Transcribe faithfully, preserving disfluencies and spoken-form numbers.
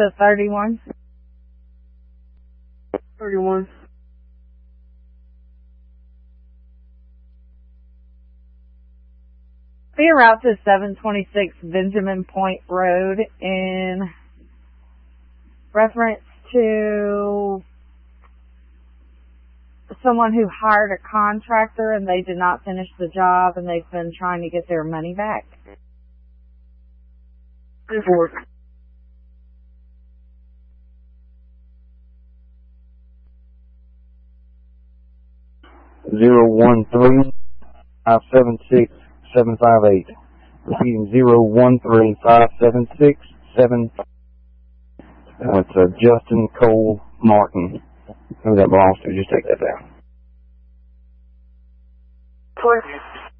to thirty-one. thirty-one. Be en route to seven twenty-six Benjamin Point Road in reference to someone who hired a contractor and they did not finish the job and they've been trying to get their money back. Report. Zero one three five seven six seven five eight. Repeating zero one three five seven six seven. It's uh, Justin Cole Martin. Who that belongs to? Just take that down. Please.